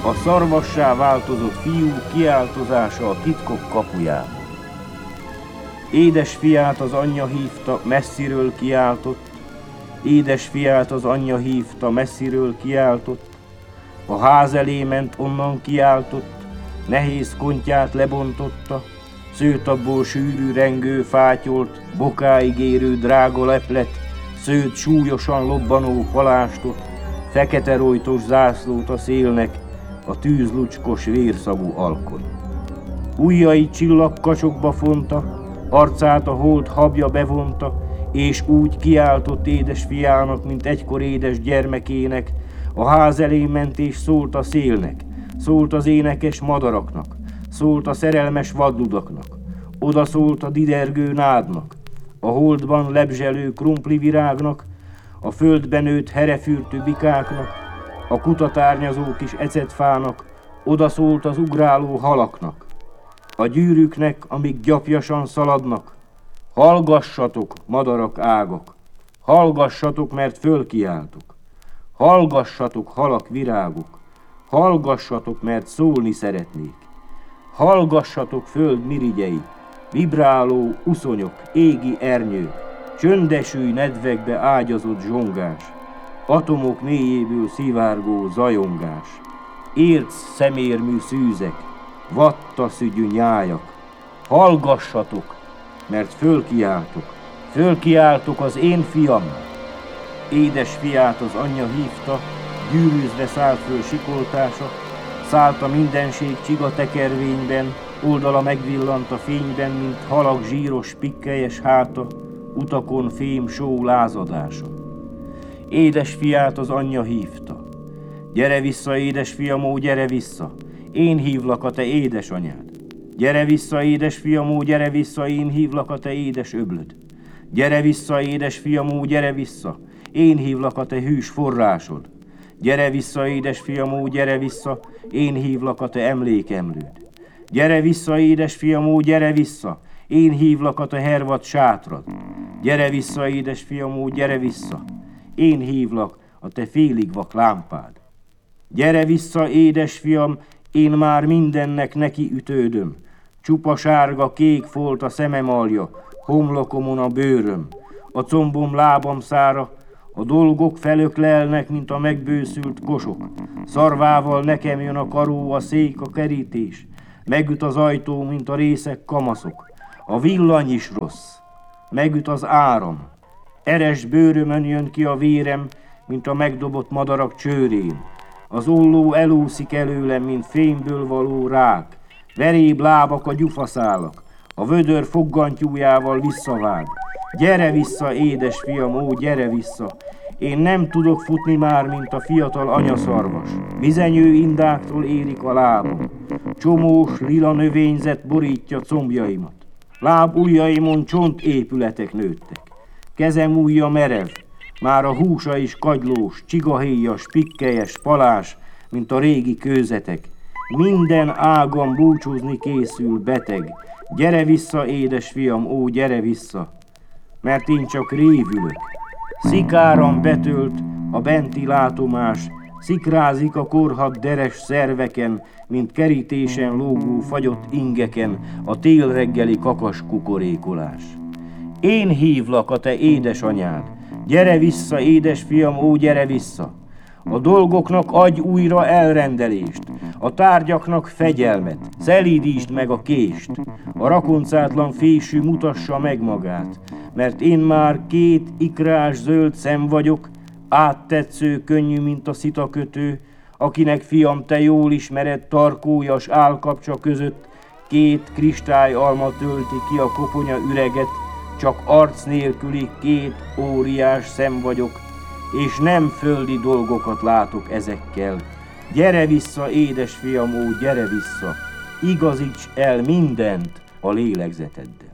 A szarvassá változott fiú kiáltozása a titkok kapujában. Édesfiát az anyja hívta, messziről kiáltott, édesfiát az anyja hívta, messziről kiáltott, a ház elé ment, onnan kiáltott, nehéz kontyát lebontotta, szőt abból sűrű rengő fátyolt, bokáig érő drága leplet, szőt súlyosan lobbanó palástot, fekete rojtos zászlót a szélnek, a tűzlucskos vérszagú alkon. Ujjait csillagkacsokba fonta, arcát a hold habja bevonta, és úgy kiáltott édesfiának, mint egykor édes gyermekének, a ház elé ment és szólt a szélnek, szólt az énekes madaraknak, szólt a szerelmes vadludaknak, oda szólt a didergő nádnak, a holdban lebzselő krumplivirágnak, a földben nőtt herefürtő bikáknak, a kutatárnyazó kis ecetfának, oda szólt az ugráló halaknak, a gyűrűknek, amik gyapjasan szaladnak. Hallgassatok, madarak, ágak, hallgassatok, mert fölkiáltok. Hallgassatok, halak, virágok, hallgassatok, mert szólni szeretnék. Hallgassatok, föld mirigyei, vibráló uszonyok, égi ernyők, csöndesülj nedvekbe ágyazott zsongás, atomok mélyéből szivárgó zajongás, érc szemérmű szűzek, vattaszügyű nyájak. Hallgassatok, mert fölkiáltok az én fiamnak. Édesfiát az anyja hívta, gyűrűzve szállt föl sikoltása, szállt a mindenség csiga tekervényben, oldala megvillant a fényben, mint halak zsíros pikkelyes háta, utakon fém só lázadása. Édesfiát az anyja hívta. Gyere vissza, édesfiam, ó, gyere vissza, én hívlak a te édesanyád. Gyere vissza, édesfiam, ó, gyere vissza, én hívlak a te édes öblöd. Gyere vissza, édesfiam, ó, gyere vissza, én hívlak a te hűs forrásod. Gyere vissza, édesfiam, ó, gyere vissza, én hívlak a te emlékemlőd. Gyere vissza, édesfiam, ó, gyere vissza, én hívlak a te hervad sátrad. Gyere vissza, édesfiam, ó, gyere vissza, én hívlak a te félig vak lámpád. Gyere vissza, édesfiam, én már mindennek neki ütődöm. Csupa sárga, kék folt a szemem alja, homlokomon a bőröm, a combom lábam szára, a dolgok felöklelnek, mint a megbőszült kosok. Szarvával nekem jön a karó, a szék, a kerítés, megüt az ajtó, mint a részek kamaszok. A villany is rossz, megüt az áram, eres bőrömön jön ki a vérem, mint a megdobott madarak csőrén. Az olló elúszik előlem, mint fényből való rák, veréb lábak a gyufaszálak, a vödör foggantyújával visszavág. Gyere vissza, édesfiam, ó, gyere vissza, én nem tudok futni már, mint a fiatal anyaszarvas. Vizenyő indáktól érik a lábam, csomós lila növényzet borítja combjaimat. Láb ujjaimon csontépületek nőttek, kezem ujja merev, már a húsa is kagylós, csigahéjas, pikkelyes, palás, mint a régi kőzetek. Minden ágam búcsúzni készül, beteg. Gyere vissza, édesfiam, ó, gyere vissza, mert én csak révülök. Szikáran betölt a benti látomás, szikrázik a korhat deres szerveken, mint kerítésen lógó fagyott ingeken a télreggeli kakas kukorékolás. Én hívlak a te édesanyád, gyere vissza, édesfiam, ó, gyere vissza! A dolgoknak adj újra elrendelést, a tárgyaknak fegyelmet, szelídítsd meg a kést, a rakoncátlan fésű mutassa meg magát, mert én már két ikrás zöld szem vagyok, áttetsző, könnyű, mint a szitakötő, akinek, fiam, te jól ismered, tarkójas állkapcsa között két kristályalma tölti ki a koponya üreget, csak arc nélküli két óriás szem vagyok, és nem földi dolgokat látok ezekkel. Gyere vissza, édesfiam, ó, gyere vissza, igazíts el mindent a lélegzeteddel.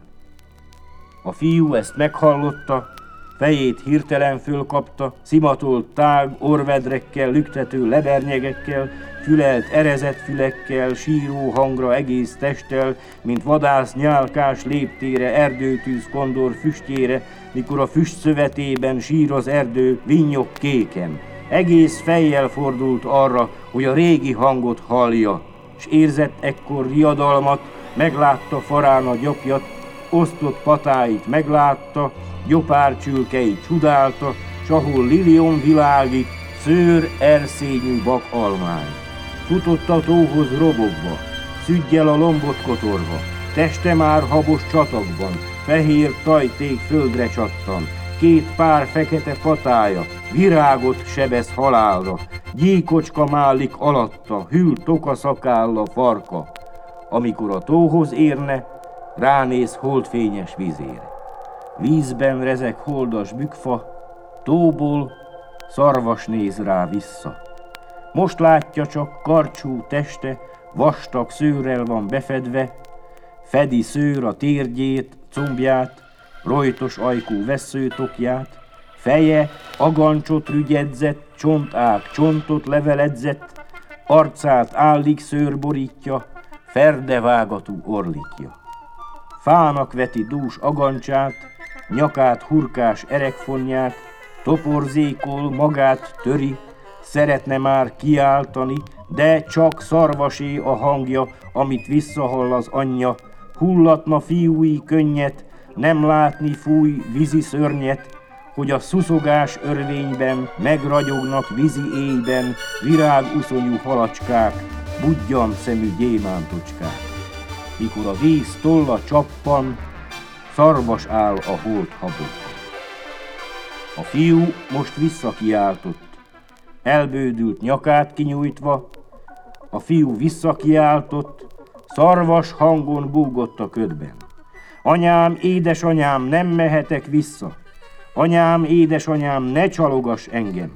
A fiú ezt meghallotta, fejét hirtelen fölkapta, szimatolt tág orvedrekkel, lüktető lebernyegekkel, fülelt erezett fülekkel, síró hangra egész testtel, mint vadász nyálkás léptére, erdőtűz kondor füstjére, mikor a füst szövetében sír az erdő, vinnyog kéken. egész fejjel fordult arra, hogy a régi hangot hallja, s érzett ekkor riadalmat, meglátta farán a gyapjat, osztott patáit meglátta, gyopárcsülkeit csodálta, s ahol lilion világít, szőr erszényű bak almány. Futott a tóhoz robogva, szüggyel a lombot kotorva, teste már habos csatagban, fehér tajték földre csattan, két pár fekete patája, virágot sebez halálra, gyíkocska málik alatta, hűl tokaszakáll a farka. Amikor a tóhoz érne, ránéz holdfényes vízére. Vízben rezeg holdas bükfa, tóból szarvas néz rá vissza. Most látja csak karcsú teste, vastag szőrrel van befedve, fedi szőr a térgyét, combját, rojtos ajkú vesszőtokját, feje agancsot rügyedzett, csonták csontot leveledzett, arcát állig szőr borítja, ferdevágatú orlitja. Fának veti dús agancsát, nyakát hurkás erekfonját, toporzékol, magát töri, szeretne már kiáltani, de csak szarvasé a hangja, amit visszahall az anyja, hullatna fiúi könnyet, nem látni fúj vízi szörnyet, hogy a szuszogás örvényben megragyognak vízi éjben viráguszonyú halacskák, budjan szemű gyémántocskák. Mikor a víz tolla csappan, szarvas áll a holdhabokon. A fiú most visszakiáltott, elbődült nyakát kinyújtva, a fiú visszakiáltott, szarvas hangon búgott a ködben. Anyám, édesanyám, nem mehetek vissza. Anyám, édesanyám, ne csalogass engem.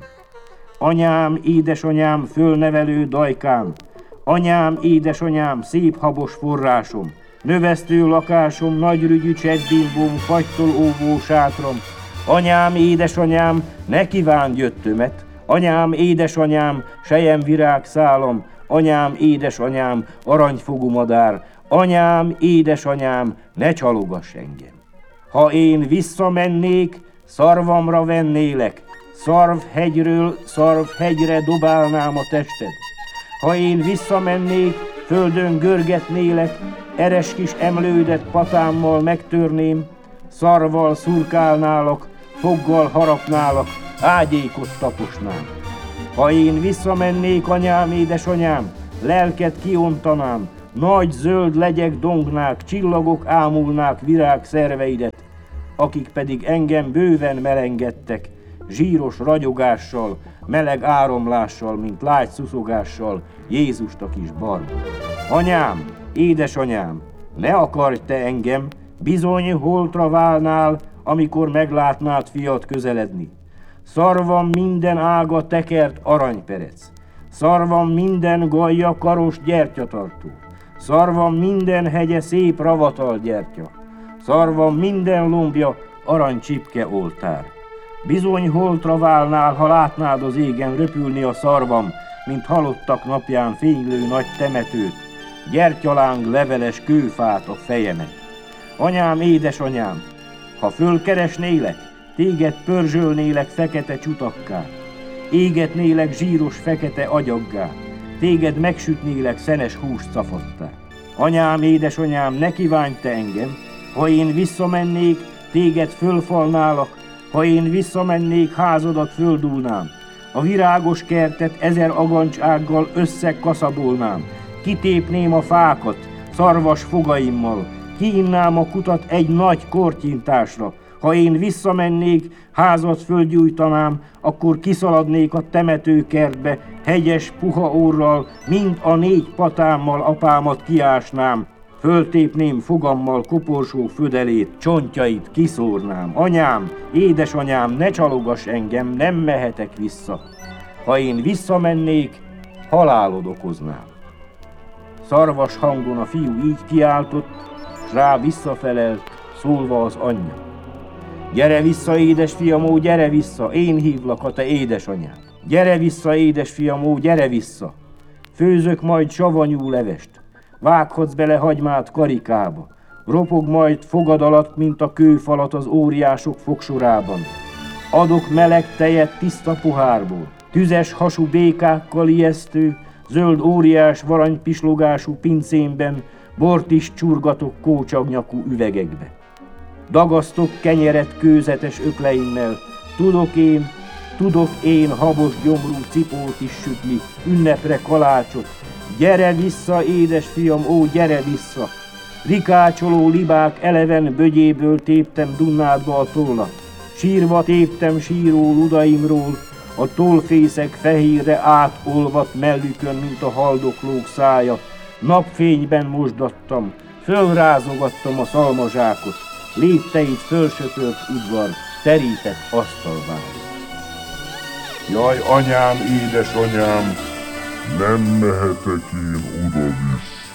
Anyám, édesanyám, fölnevelő dajkám. Anyám, édesanyám, szép habos forrásom. Növesztő lakásom, nagyrügyű csettbimbóm, fagytól óvó sátrom. Anyám, édesanyám, ne kívánd jöttömet. Anyám, édesanyám, selyemvirág szálom. Anyám, édesanyám, aranyfogú madár. Anyám, édesanyám, ne csalogass engem. Ha én visszamennék, szarvamra vennélek, szarvhegyről szarvhegyre dobálnám a tested. Ha én visszamennék, földön görgetnélek, eres kis emlődet patámmal megtörném, szarval szurkálnálak, foggal harapnálak, ágyékot taposnám. Ha én visszamennék, anyám, édesanyám, lelket kiontanám, nagy zöld legyek dongnák, csillagok ámulnák virág szerveidet, akik pedig engem bőven melengedtek, zsíros ragyogással, meleg áramlással, mint lágy szuszogással, Jézust a kis barbot. Anyám, édesanyám, ne akarj te engem, bizony holtra válnál, amikor meglátnád fiat közeledni. Szarvam minden ága tekert aranyperec, szarvam minden gajja karos gyertyatartó, szarvam minden hegye szép ravatal gyertya, szarvam minden lombja aranycsipke oltár. Bizony holtra válnál, ha látnád az égen röpülni a szarvam, mint halottak napján fénylő nagy temetőt, gyertyaláng leveles kőfát a fejemet. Anyám, édesanyám, ha fölkeresnélek, téged pörzsölnélek fekete csutakká, égetnélek zsíros fekete agyaggá, téged megsütnélek szenes hús cafattá. Anyám, édesanyám, ne kívánj te engem, ha én visszamennék, téged fölfalnálak, ha én visszamennék, házadat földúlnám, a virágos kertet 1000 agancsággal összekaszabolnám, kitépném a fákat szarvas fogaimmal, kiinnám a kutat egy nagy kortyintásra. Ha én visszamennék, házat földgyújtanám, akkor kiszaladnék a temetőkertbe, hegyes puha orral, mind a 4 patámmal apámat kiásnám, föltépném fogammal koporsó födelét, csontjait kiszórnám. Anyám, édesanyám, ne csalogass engem, nem mehetek vissza. Ha én visszamennék, halálod okoznám. Szarvas hangon a fiú így kiáltott, s rá visszafelelt, szólva az anyja. Gyere vissza, édesfiam, ó, gyere vissza, én hívlak a te édesanyád. Gyere vissza, édesfiam, ó, gyere vissza. Főzök majd savanyú levest, vághatsz bele hagymát karikába, ropog majd fogad alatt, mint a kőfalat az óriások fogsorában. Adok meleg tejet tiszta pohárból, Tüzes hasú békákkal ijesztő, zöld óriás varanypislogású pincémben bort is csurgatok kócsagnyakú üvegekbe. Dagasztok kenyeret kőzetes ökleimmel, tudok én habos gyomrú cipót is sütni, ünnepre kalácsot. Gyere vissza, édes fiam, ó, gyere vissza! Rikácsoló libák eleven bögyéből téptem Dunnádba a tollat. Sírva téptem síró ludaimról, a tollfészek fehérre átolvadt mellükön, mint a haldoklók szája. Napfényben mosdattam, fölrázogattam a szalmazsákot, lépteit fölsöpört udvar, terített asztalvár. Jaj, anyám, édesanyám, nem mehetek én oda vissza.